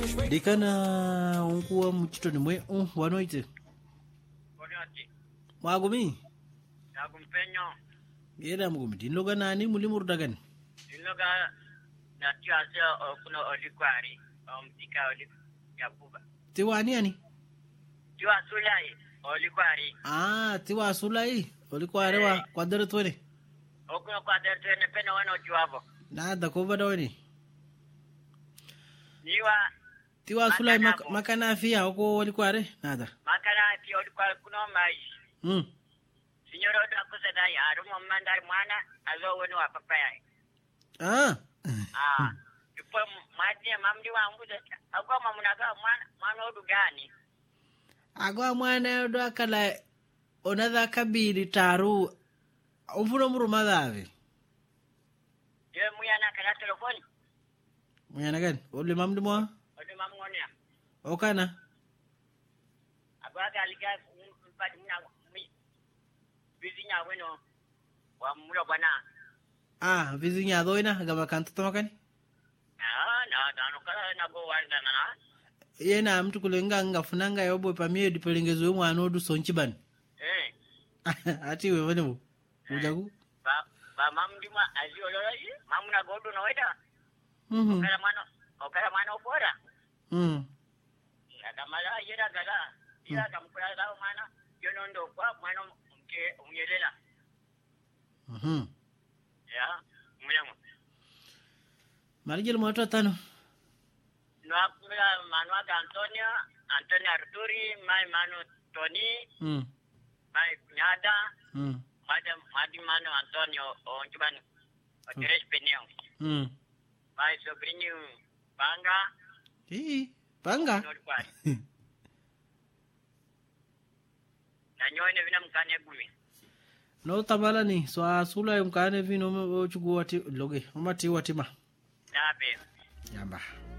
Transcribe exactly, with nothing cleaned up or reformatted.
Dikana unkuwa mchitoni mwe un wanoite. Konoti. Mwagumi. Nagumpenyo. Yeda mugumi. Dinloga nani muli murdagan. Dinloga na tiwasa kuno olikwari. Mtika oli yabuba. Tiwani ani? Tiwa sulai olikwari. Ah, tiwa sulai olikwari wa kwadere twene. Okuno kwadere twene pena wana tiwabo. Nada kubada wani. Niwa Tiwa sulai mak makana afia oko olikwari nada. Makana afia olikwari kuno mai. Hmm. Signoro da kusada ya arumo mandar mwana azo wenu wa papaya. Ah. Ah. Ipo maji mamdi wangu da agwa mamunaga mwana mwana odu gani? Agwa mwana odu akala onadha kabiri taru umfuno muruma dhavi. Ye muyana kana telefoni. Muyana gani? Ole mamdi mwa? Ole mamuonia. Okana. Agwa galiga mpadi muna vizinya weno wa mulo bwana. Ah, vizinya doina gaba kanto tamakani? Ah, na na no kala na go wanda na. Yena mtu kulenga ngafunanga yobo pamie dipelengezo mwana odu sonchiban. Eh. Ati wewe wene mujagu? Ba ba mamdi ma azioloi mamuna godo no weda. Mhm. Okala mano okala mano bora. Mhm. Akamala yera gala. Ila kamkula dawo mana yonondo kwa mwana mke unyelela. Mhm. Ya, mwenye. Marijel mwato tano. Nwakula Manuaga Antonio, Antonio Arturi, mai Manu Tony, Mhm. mai Nyada, Mhm. madam Madi Manu Antonio Onjuban, Oteres Peneo, Mhm. mai Sobrinho Banga, Eh, panga. Nolkwari. Na nyoine vina mkane gumi. No tabala ni so asula mkane vino chukua ti loge. Omati watima. Nabe. Yamba.